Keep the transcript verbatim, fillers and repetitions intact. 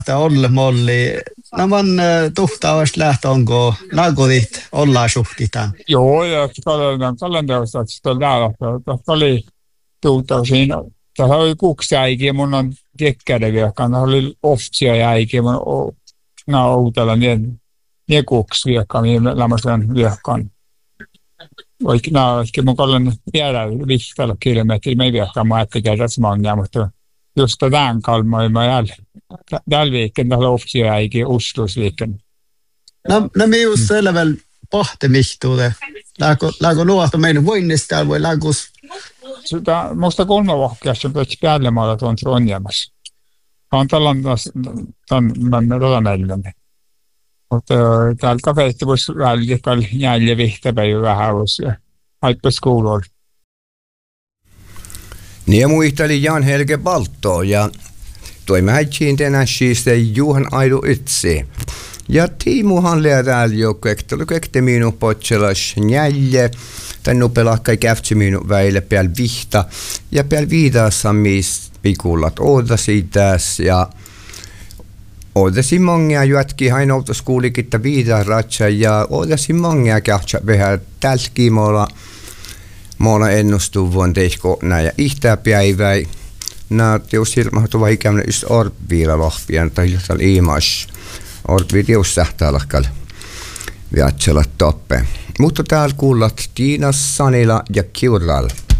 Olle molli. Nämän tuhtaavasta lähtö onko lagodit ollaan suhtitaan. Joo, ja kalenderi kalenderi että sitä täällä että oli tuuta siinä. Tässä oli kuksiäikin, mun on tekkäinen viekkaan. Tässä oli ofsia jäikin, mun on nää uutella niin ne kuksi viekkaan, niin lämmöisen viekkaan. Vaikka nää olisikin mun kallen vielä vihtellä kilometriä, me ei viekkaan mä ajattelin tässä mangia, mutta just tämän kalmoin mä jälleen. Tällä viikkoon täällä ofsia jäikin ustusviikkoon. No, no me just selväl pohtimihtuude. Lääkö, lääkö luohto meidän voinnista voi lääkus? Sitä, musta kolme vahkeassa on tätä päällemaalla tuon Trondheimassa. On tällainen, tämän me rodamellämme. Mutta täällä kafeetti voisi välillä jäljellä vihtäpäivä vähän olisi ja haippas kuulua. Niin muisteli Jan Helge Balto ja toimme häitsiin tänään siis Juhan Aidu itse. Ja Tiimuhan läätäällä jo kektely kekte minun potselas njälje. Tänne pelakkai käftsi minun väille pääl vihta. Ja pääl viidassa mis pikullat oodasi tässä. Ja oodasi mongia juotki hain autoskuulikitta viidaa ratsa. Ja oodasi mongia kähtsä vähän tälkimolla. Moona ennustuvun teikko näin ja ihtää päivää. Nää teos ilmahtuva ikäminen just orpviila lohpien tai jotain iimas. Orpvi teos sähtääläkkäl viatsella toppe. Mutta täällä kuulat Tiina Sanila ja Kiurral.